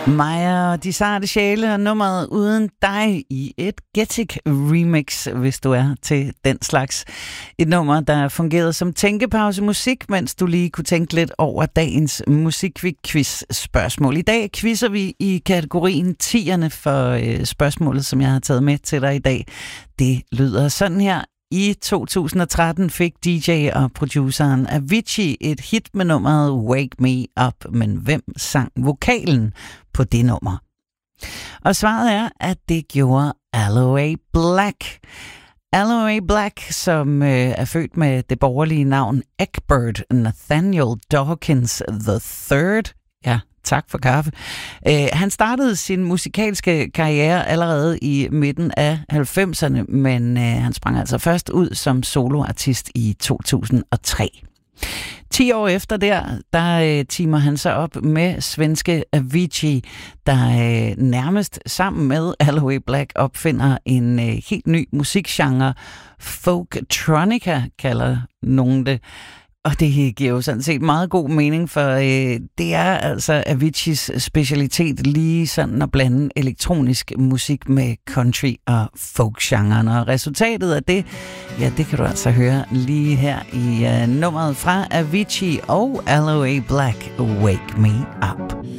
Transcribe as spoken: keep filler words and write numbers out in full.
Maja og de sarte sjæle og nummeret Uden dig i et Gettik remix, hvis du er til den slags. Et nummer, der fungerede som tænkepause musik, mens du lige kunne tænke lidt over dagens musikquiz-spørgsmål. I dag quizzer vi i kategorien tierne for øh, spørgsmålet, som jeg har taget med til dig i dag. Det lyder sådan her. I to tusind og tretten fik D J og produceren Avicii et hit med nummeret Wake Me Up, men hvem sang vokalen på det nummer? Og svaret er, at det gjorde Aloe Blacc. Aloe Blacc, som øh, er født med det borgerlige navn Egbert Nathaniel Dawkins the third. Ja, tak for kaffe. Øh, han startede sin musikalske karriere allerede i midten af halvfemserne, men øh, han sprang altså først ud som soloartist i to tusind og tre. Ti år efter der, der øh, teamer han sig op med svenske Avicii, der øh, nærmest sammen med Aloe Blacc opfinder en øh, helt ny musikgenre. Folktronica kalder nogen det. Og det giver jo sådan set meget god mening, for øh, det er altså Aviciis specialitet lige sådan at blande elektronisk musik med country og folk-genren. Og resultatet af det, ja, det kan du altså høre lige her i øh, nummeret fra Avicii og Aloe Blacc, Wake Me Up.